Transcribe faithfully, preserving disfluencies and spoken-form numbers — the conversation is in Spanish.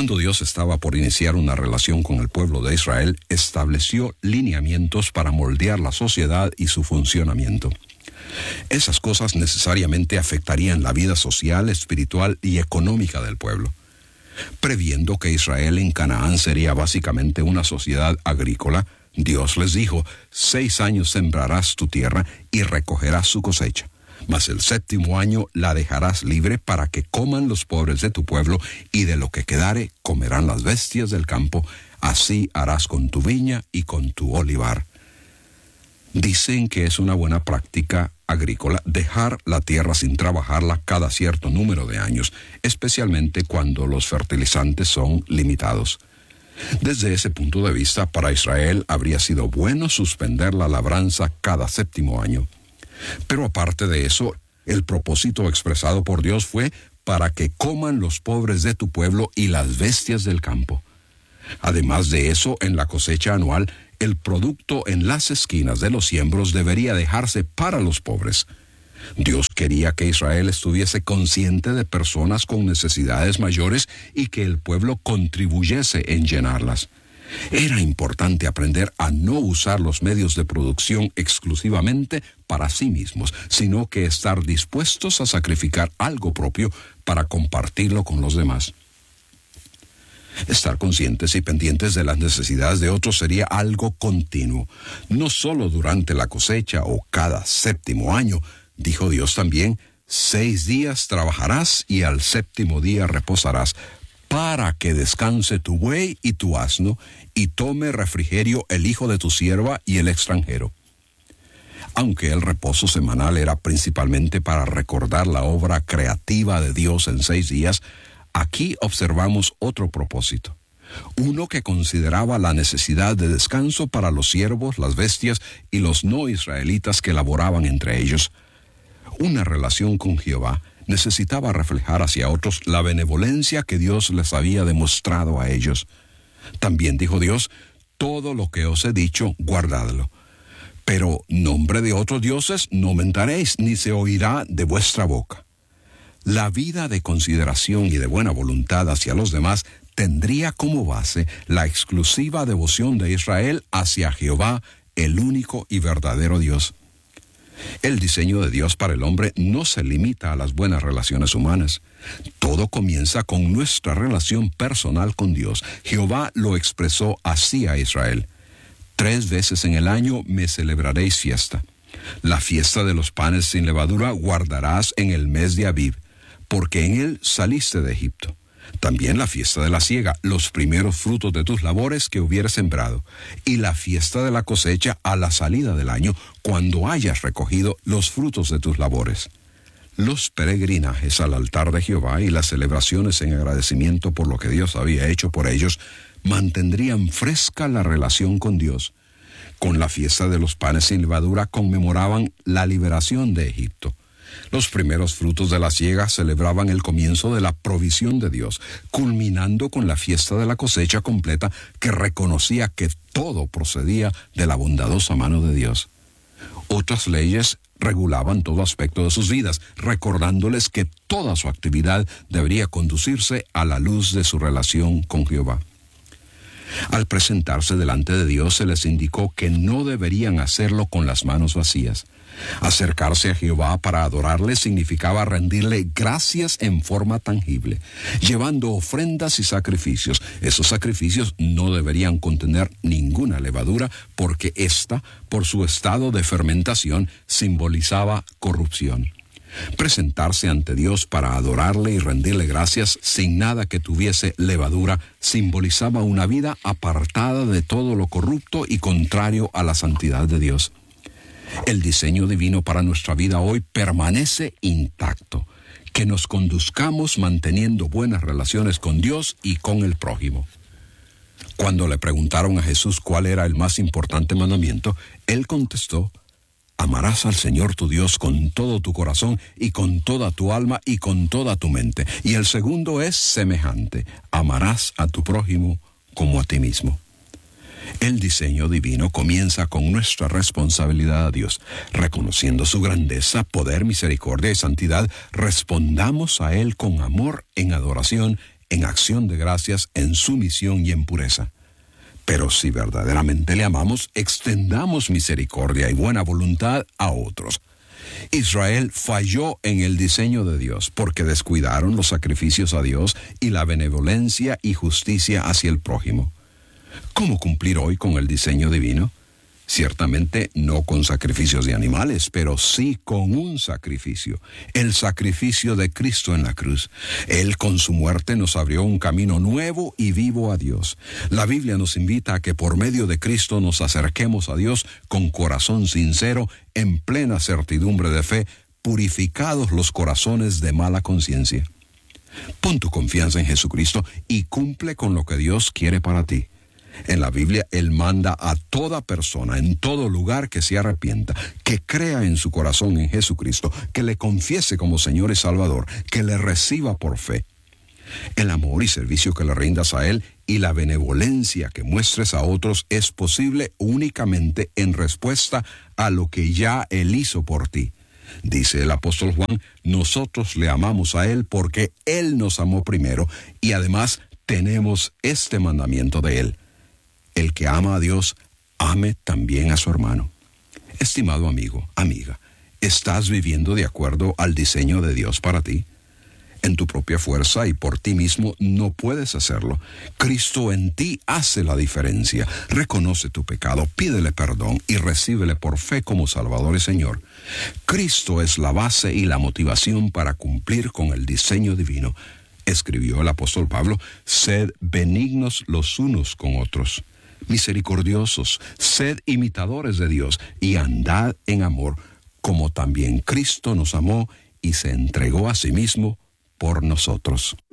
Cuando Dios estaba por iniciar una relación con el pueblo de Israel, estableció lineamientos para moldear la sociedad y su funcionamiento. Esas cosas necesariamente afectarían la vida social, espiritual y económica del pueblo. Previendo que Israel en Canaán sería básicamente una sociedad agrícola, Dios les dijo: seis años sembrarás tu tierra y recogerás su cosecha, mas el séptimo año la dejarás libre para que coman los pobres de tu pueblo, y de lo que quedare comerán las bestias del campo. Así harás con tu viña y con tu olivar. Dicen que es una buena práctica agrícola dejar la tierra sin trabajarla cada cierto número de años, especialmente cuando los fertilizantes son limitados. Desde ese punto de vista, para Israel habría sido bueno suspender la labranza cada séptimo año. Pero aparte de eso, el propósito expresado por Dios fue para que coman los pobres de tu pueblo y las bestias del campo. Además de eso, en la cosecha anual, el producto en las esquinas de los siembros debería dejarse para los pobres. Dios quería que Israel estuviese consciente de personas con necesidades mayores y que el pueblo contribuyese en llenarlas. Era importante aprender a no usar los medios de producción exclusivamente para sí mismos, sino que estar dispuestos a sacrificar algo propio para compartirlo con los demás. Estar conscientes y pendientes de las necesidades de otros sería algo continuo, no solo durante la cosecha o cada séptimo año. Dijo Dios también: seis días trabajarás y al séptimo día reposarás, para que descanse tu buey y tu asno, y tome refrigerio el hijo de tu sierva y el extranjero. Aunque el reposo semanal era principalmente para recordar la obra creativa de Dios en seis días, aquí observamos otro propósito. Uno que consideraba la necesidad de descanso para los siervos, las bestias y los no israelitas que laboraban entre ellos. Una relación con Jehová necesitaba reflejar hacia otros la benevolencia que Dios les había demostrado a ellos. También dijo Dios: todo lo que os he dicho, guardadlo. Pero nombre de otros dioses no mentaréis, ni se oirá de vuestra boca. La vida de consideración y de buena voluntad hacia los demás tendría como base la exclusiva devoción de Israel hacia Jehová, el único y verdadero Dios. El diseño de Dios para el hombre no se limita a las buenas relaciones humanas. Todo comienza con nuestra relación personal con Dios. Jehová lo expresó así a Israel: tres veces en el año me celebraréis fiesta. La fiesta de los panes sin levadura guardarás en el mes de Abib, porque en él saliste de Egipto. También la fiesta de la siega, los primeros frutos de tus labores que hubieras sembrado, y la fiesta de la cosecha a la salida del año, cuando hayas recogido los frutos de tus labores. Los peregrinajes al altar de Jehová y las celebraciones en agradecimiento por lo que Dios había hecho por ellos mantendrían fresca la relación con Dios. Con la fiesta de los panes sin levadura conmemoraban la liberación de Egipto. Los primeros frutos de la siega celebraban el comienzo de la provisión de Dios, culminando con la fiesta de la cosecha completa, que reconocía que todo procedía de la bondadosa mano de Dios. Otras leyes regulaban todo aspecto de sus vidas, recordándoles que toda su actividad debería conducirse a la luz de su relación con Jehová. Al presentarse delante de Dios, se les indicó que no deberían hacerlo con las manos vacías. Acercarse a Jehová para adorarle significaba rendirle gracias en forma tangible, llevando ofrendas y sacrificios. Esos sacrificios no deberían contener ninguna levadura, porque ésta, por su estado de fermentación, simbolizaba corrupción. Presentarse ante Dios para adorarle y rendirle gracias sin nada que tuviese levadura simbolizaba una vida apartada de todo lo corrupto y contrario a la santidad de Dios. El diseño divino para nuestra vida hoy permanece intacto, que nos conduzcamos manteniendo buenas relaciones con Dios y con el prójimo. Cuando le preguntaron a Jesús cuál era el más importante mandamiento, él contestó: amarás al Señor tu Dios con todo tu corazón y con toda tu alma y con toda tu mente. Y el segundo es semejante: amarás a tu prójimo como a ti mismo. El diseño divino comienza con nuestra responsabilidad a Dios. Reconociendo su grandeza, poder, misericordia y santidad, respondamos a Él con amor en adoración en acción de gracias, en sumisión y en pureza. Pero si verdaderamente le amamos, extendamos misericordia y buena voluntad a otros. Israel falló en el diseño de Dios porque descuidaron los sacrificios a Dios y la benevolencia y justicia hacia el prójimo. ¿Cómo cumplir hoy con el diseño divino? Ciertamente no con sacrificios de animales, pero sí con un sacrificio, el sacrificio de Cristo en la cruz. Él con su muerte nos abrió un camino nuevo y vivo a Dios. La Biblia nos invita a que por medio de Cristo nos acerquemos a Dios con corazón sincero, en plena certidumbre de fe, purificados los corazones de mala conciencia. Pon tu confianza en Jesucristo y cumple con lo que Dios quiere para ti. En la Biblia, Él manda a toda persona, en todo lugar, que se arrepienta, que crea en su corazón en Jesucristo, que le confiese como Señor y Salvador, que le reciba por fe. El amor y servicio que le rindas a Él y la benevolencia que muestres a otros es posible únicamente en respuesta a lo que ya Él hizo por ti. Dice el apóstol Juan, nosotros le amamos a Él porque Él nos amó primero y además tenemos este mandamiento de Él. El que ama a Dios, ame también a su hermano. Estimado amigo, amiga, ¿estás viviendo de acuerdo al diseño de Dios para ti? En tu propia fuerza y por ti mismo no puedes hacerlo. Cristo en ti hace la diferencia. Reconoce tu pecado, pídele perdón y recíbele por fe como Salvador y Señor. Cristo es la base y la motivación para cumplir con el diseño divino. Escribió el apóstol Pablo, sed benignos los unos con otros, misericordiosos, sed imitadores de Dios y andad en amor, como también Cristo nos amó y se entregó a sí mismo por nosotros.